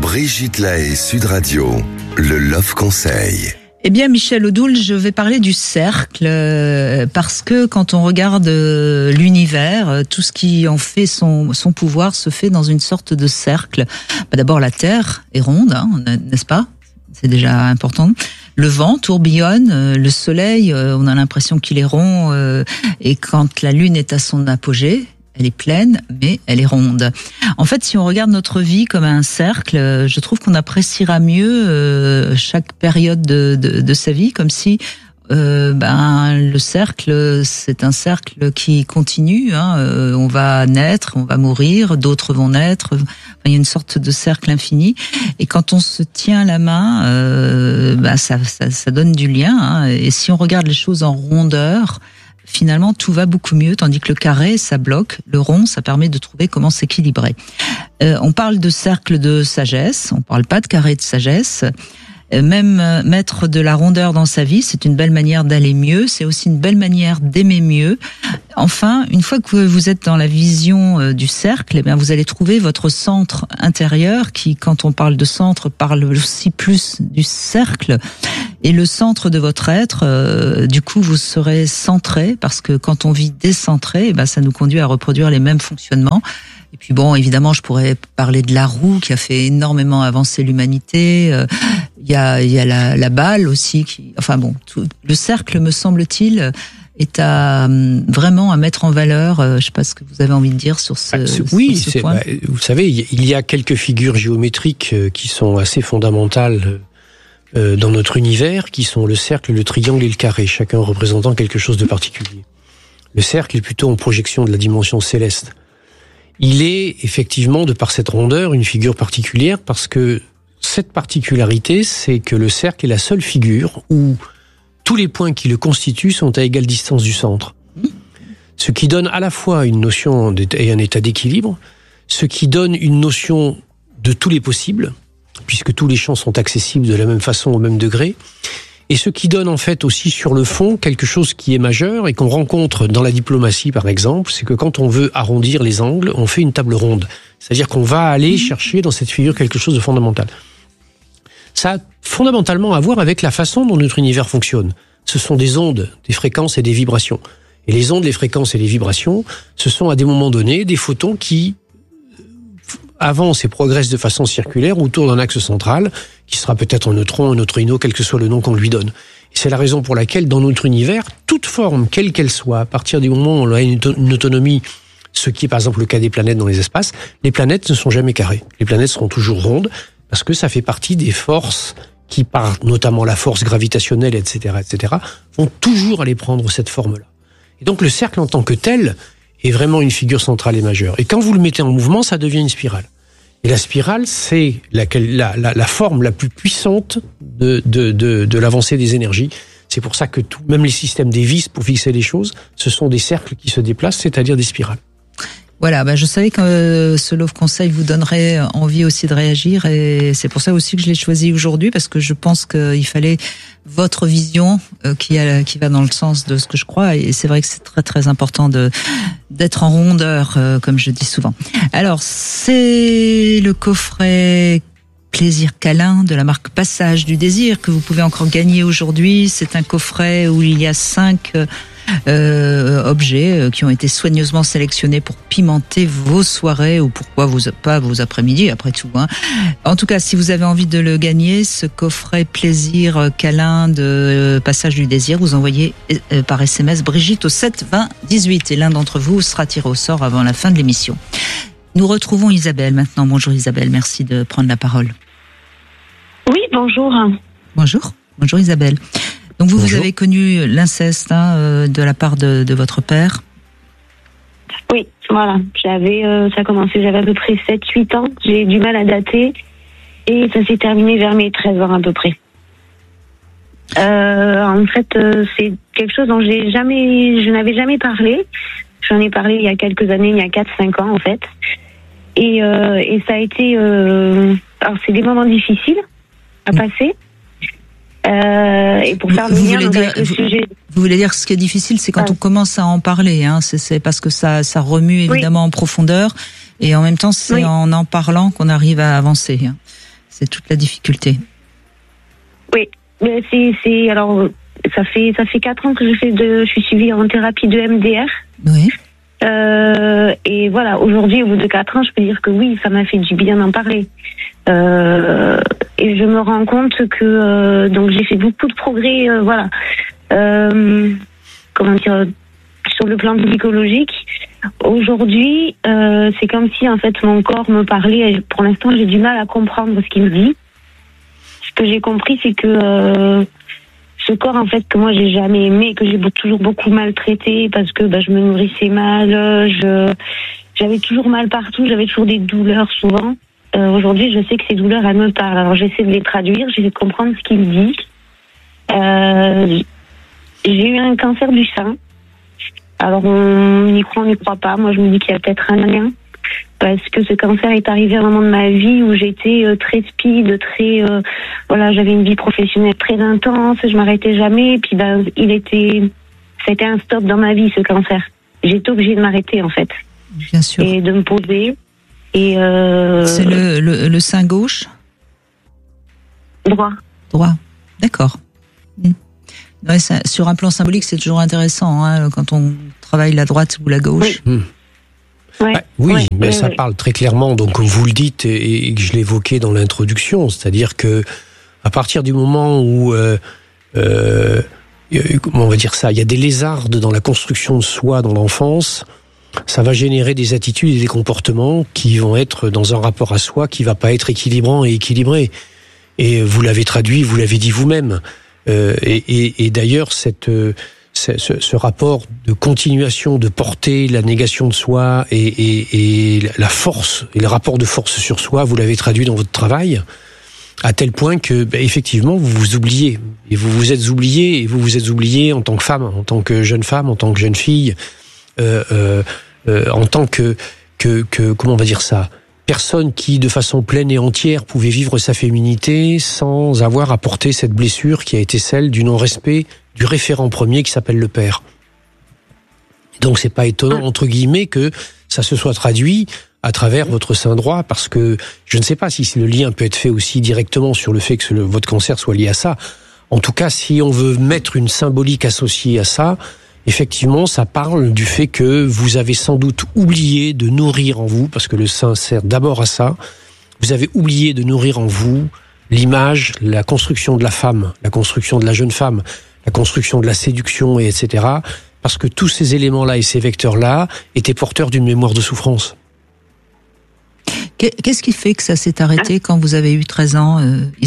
Brigitte Lahaie, Sud Radio, le Love Conseil. Eh bien, Michel Odoul, je vais parler du cercle, parce que quand on regarde l'univers, tout ce qui en fait son pouvoir se fait dans une sorte de cercle. D'abord, la Terre est ronde, n'est-ce pas ? C'est déjà important. Le vent tourbillonne, le soleil, on a l'impression qu'il est rond, et quand la lune est à son apogée, elle est pleine, mais elle est ronde. En fait, si on regarde notre vie comme un cercle, je trouve qu'on appréciera mieux chaque période de sa vie, comme si le cercle, c'est un cercle qui continue. On va naître, on va mourir, d'autres vont naître. Il y a une sorte de cercle infini. Et quand on se tient la main, ça donne du lien. Et si on regarde les choses en rondeur, finalement, tout va beaucoup mieux, tandis que le carré, ça bloque. Le rond, ça permet de trouver comment s'équilibrer. On parle de cercle de sagesse, on parle pas de carré de sagesse. Même mettre de la rondeur dans sa vie, c'est une belle manière d'aller mieux, c'est aussi une belle manière d'aimer mieux. Enfin, une fois que vous êtes dans la vision du cercle, eh bien, vous allez trouver votre centre intérieur qui, quand on parle de centre, parle aussi plus du cercle. Et le centre de votre être, du coup, vous serez centré, parce que quand on vit décentré, ça nous conduit à reproduire les mêmes fonctionnements. Et puis bon, évidemment, je pourrais parler de la roue qui a fait énormément avancer l'humanité. Il y a la balle aussi le cercle, me semble-t-il, est vraiment à mettre en valeur. Je ne sais pas ce que vous avez envie de dire sur ce point. Vous savez, il y a quelques figures géométriques qui sont assez fondamentales dans notre univers, qui sont le cercle, le triangle et le carré, chacun représentant quelque chose de particulier. Le cercle est plutôt en projection de la dimension céleste. Il est effectivement, de par cette rondeur, une figure particulière, parce que cette particularité, c'est que le cercle est la seule figure où tous les points qui le constituent sont à égale distance du centre. Ce qui donne à la fois une notion et un état d'équilibre, ce qui donne une notion de tous les possibles, puisque tous les champs sont accessibles de la même façon, au même degré, et ce qui donne en fait aussi sur le fond quelque chose qui est majeur et qu'on rencontre dans la diplomatie par exemple, c'est que quand on veut arrondir les angles, on fait une table ronde. C'est-à-dire qu'on va aller chercher dans cette figure quelque chose de fondamental. Ça a fondamentalement à voir avec la façon dont notre univers fonctionne. Ce sont des ondes, des fréquences et des vibrations. Et les ondes, les fréquences et les vibrations, ce sont à des moments donnés des photons qui avancent et progressent de façon circulaire autour d'un axe central, qui sera peut-être un neutron, un neutrino, quel que soit le nom qu'on lui donne. Et c'est la raison pour laquelle, dans notre univers, toute forme, quelle qu'elle soit, à partir du moment où on a une autonomie, ce qui est par exemple le cas des planètes dans les espaces, les planètes ne sont jamais carrées. Les planètes seront toujours rondes, parce que ça fait partie des forces qui, par notamment la force gravitationnelle, etc., vont toujours aller prendre cette forme-là. Et donc le cercle en tant que tel est vraiment une figure centrale et majeure. Et quand vous le mettez en mouvement, ça devient une spirale. Et la spirale, c'est la forme la plus puissante de l'avancée des énergies. C'est pour ça que même les systèmes des vis pour fixer les choses, ce sont des cercles qui se déplacent, c'est-à-dire des spirales. Voilà, je savais que ce Love Conseil vous donnerait envie aussi de réagir, et c'est pour ça aussi que je l'ai choisi aujourd'hui, parce que je pense qu'il fallait votre vision qui va dans le sens de ce que je crois, et c'est vrai que c'est très très important d'être en rondeur, comme je dis souvent. Alors, c'est le coffret Plaisir câlin de la marque Passage du Désir que vous pouvez encore gagner aujourd'hui. C'est un coffret où il y a 5 objets qui ont été soigneusement sélectionnés pour pimenter vos soirées, ou pourquoi pas vos après-midi, après tout. En tout cas, si vous avez envie de le gagner, ce coffret Plaisir câlin de Passage du Désir, vous envoyez par SMS Brigitte au 7 20 18 et l'un d'entre vous sera tiré au sort avant la fin de l'émission. Nous retrouvons Isabelle maintenant. Bonjour Isabelle, merci de prendre la parole. Oui, bonjour. Bonjour Isabelle. Donc vous avez connu l'inceste de la part de votre père? Oui, voilà. Ça a commencé, j'avais à peu près 7-8 ans. J'ai du mal à dater. Et ça s'est terminé vers mes 13 ans à peu près. En fait, c'est quelque chose dont je n'avais jamais parlé. J'en ai parlé il y a quelques années, il y a 4-5 ans en fait. Et ça a été... alors c'est des moments difficiles à passer. Et pour faire le lien avec le sujet... Vous voulez dire que ce qui est difficile, c'est quand on commence à en parler. C'est parce que ça remue évidemment en profondeur. Et en même temps, c'est en parlant qu'on arrive à avancer. C'est toute la difficulté. Oui, mais alors ça fait 4 ans que je suis suivie en thérapie de MDR. Oui. Et voilà, aujourd'hui, au bout de 4 ans, je peux dire que oui, ça m'a fait du bien d'en parler. Et je me rends compte que donc j'ai fait beaucoup de progrès, voilà. Comment dire, sur le plan psychologique. Aujourd'hui, c'est comme si en fait mon corps me parlait. Et pour l'instant, j'ai du mal à comprendre ce qu'il me dit. Ce que j'ai compris, c'est que ce corps en fait que moi j'ai jamais aimé, que j'ai toujours beaucoup maltraité parce que je me nourrissais mal, j'avais toujours mal partout, j'avais toujours des douleurs souvent. Aujourd'hui, je sais que ces douleurs elles me parlent. Alors j'essaie de les traduire, j'essaie de comprendre ce qu'il dit. J'ai eu un cancer du sein. Alors on y croit, on n'y croit pas. Moi, je me dis qu'il y a peut-être un lien. Parce que ce cancer est arrivé à un moment de ma vie où j'étais très speed, très voilà, j'avais une vie professionnelle très intense, je m'arrêtais jamais. Et puis c'était un stop dans ma vie, ce cancer. J'étais obligée de m'arrêter en fait. Bien sûr. Et de me poser. Et c'est le sein gauche. Droit. D'accord. Ouais, sur un plan symbolique, c'est toujours intéressant quand on travaille la droite ou la gauche. Oui. Mais ça parle très clairement, donc comme vous le dites et que je l'évoquais dans l'introduction, c'est-à-dire que à partir du moment où, comment on va dire ça, il y a des lézardes dans la construction de soi dans l'enfance, ça va générer des attitudes et des comportements qui vont être dans un rapport à soi qui va pas être équilibrant et équilibré. Et vous l'avez traduit, vous l'avez dit vous-même. Et d'ailleurs, ce rapport de continuation de porter la négation de soi et la force et le rapport de force sur soi, vous l'avez traduit dans votre travail à tel point que effectivement vous vous oubliez et vous vous êtes oublié en tant que femme, en tant que jeune femme, en tant que jeune fille, en tant que comment on va dire ça, personne qui de façon pleine et entière pouvait vivre sa féminité sans avoir à porter cette blessure qui a été celle du non-respect du référent premier qui s'appelle le père. Donc c'est pas étonnant entre guillemets que ça se soit traduit à travers votre sein droit, parce que je ne sais pas si le lien peut être fait aussi directement sur le fait que votre cancer soit lié à ça. En tout cas, si on veut mettre une symbolique associée à ça, effectivement, ça parle du fait que vous avez sans doute oublié de nourrir en vous, parce que le sein sert d'abord à ça, vous avez oublié de nourrir en vous l'image, la construction de la femme, la construction de la jeune femme, la construction de la séduction, et etc. Parce que tous ces éléments-là et ces vecteurs-là étaient porteurs d'une mémoire de souffrance. Qu'est-ce qui fait que ça s'est arrêté quand vous avez eu 13 ans, Isabelle ?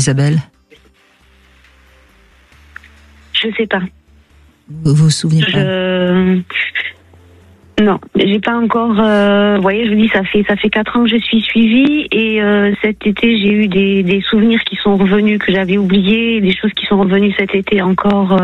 Je sais pas. Vous vous souvenez pas ? Non, j'ai pas encore. Vous voyez, je vous dis, ça fait 4 ans que je suis suivie et cet été j'ai eu des souvenirs qui sont revenus que j'avais oubliés, des choses qui sont revenues cet été encore.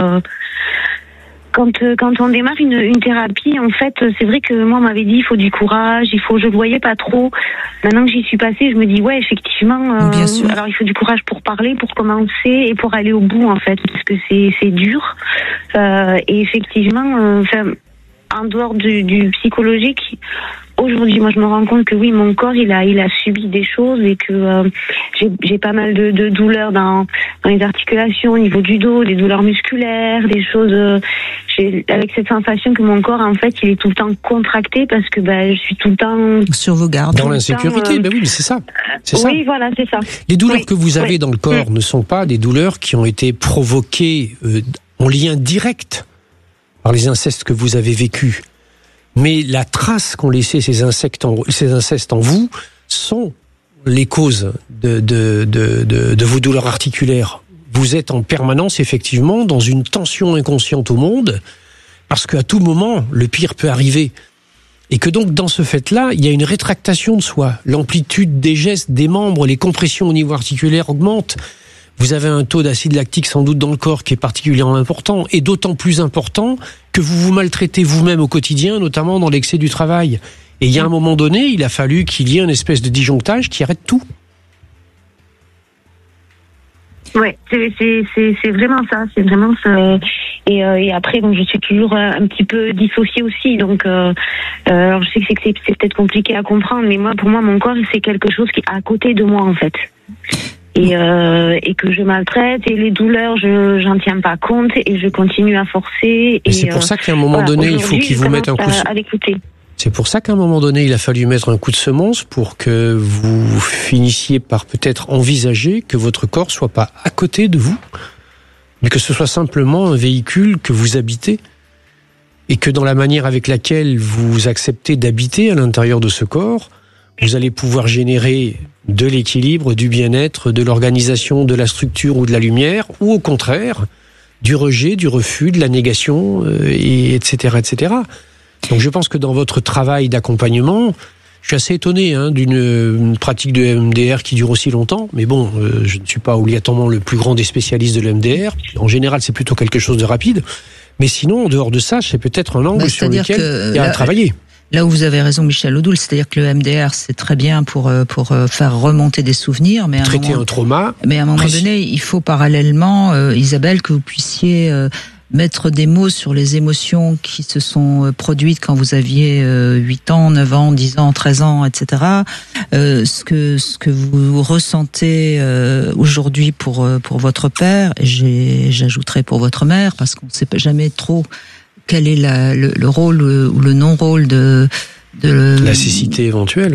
Quand on démarre une thérapie, en fait, c'est vrai que moi on m'avait dit il faut du courage, je le voyais pas trop. Maintenant que j'y suis passée, je me dis ouais, effectivement. Bien sûr. Alors il faut du courage pour parler, pour commencer et pour aller au bout en fait, parce que c'est dur. Et effectivement, en dehors du psychologique, aujourd'hui, moi, je me rends compte que oui, mon corps, il a subi des choses et que j'ai pas mal de douleurs dans les articulations, au niveau du dos, des douleurs musculaires, des choses. Avec cette sensation que mon corps, en fait, il est tout le temps contracté parce que je suis tout le temps sur vos gardes. Dans l'insécurité, oui, mais c'est ça. Oui, voilà, c'est ça. Les douleurs que vous avez dans le corps ne sont pas des douleurs qui ont été provoquées en lien direct par les incestes que vous avez vécus. Mais la trace qu'ont laissé ces incestes en vous sont les causes de vos douleurs articulaires. Vous êtes en permanence, effectivement, dans une tension inconsciente au monde, parce qu'à tout moment, le pire peut arriver. Et que donc, dans ce fait-là, il y a une rétractation de soi. L'amplitude des gestes, des membres, les compressions au niveau articulaire augmentent. Vous avez un taux d'acide lactique sans doute dans le corps qui est particulièrement important, et d'autant plus important que vous vous maltraitez vous-même au quotidien, notamment dans l'excès du travail. Et il y a un moment donné, il a fallu qu'il y ait une espèce de disjonctage qui arrête tout. Ouais, c'est vraiment ça, Et après, bon, je suis toujours un petit peu dissociée aussi, donc alors je sais que c'est peut-être compliqué à comprendre, mais pour moi, mon corps, c'est quelque chose qui est à côté de moi en fait. et que je maltraite, et les douleurs, j'en tiens pas compte et je continue à forcer. Et c'est pour ça qu'à un moment donné, il faut qu'il vous mette un coup à l'écouter. C'est pour ça qu'à un moment donné, il a fallu mettre un coup de semence pour que vous finissiez par peut-être envisager que votre corps soit pas à côté de vous, mais que ce soit simplement un véhicule que vous habitez, et que dans la manière avec laquelle vous acceptez d'habiter à l'intérieur de ce corps, vous allez pouvoir générer de l'équilibre, du bien-être, de l'organisation, de la structure ou de la lumière, ou au contraire, du rejet, du refus, de la négation, etc., etc. Donc je pense que dans votre travail d'accompagnement, je suis assez étonné d'une pratique de MDR qui dure aussi longtemps, mais bon, je ne suis pas obligatoirement le plus grand des spécialistes de l'MDR. En général, c'est plutôt quelque chose de rapide. Mais sinon, en dehors de ça, c'est peut-être un angle sur lequel il y a à travailler. Là où vous avez raison, Michel Odoul, c'est-à-dire que le MDR, c'est très bien pour faire remonter des souvenirs, mais traiter un trauma. Mais à un moment donné, il faut parallèlement, Isabelle, que vous puissiez mettre des mots sur les émotions qui se sont produites quand vous aviez 8 ans, 9 ans, 10 ans, 13 ans, etc. Ce que vous ressentez aujourd'hui pour votre père, et j'ajouterai pour votre mère, parce qu'on ne sait jamais trop quel est le rôle ou le non-rôle de la cécité éventuelle.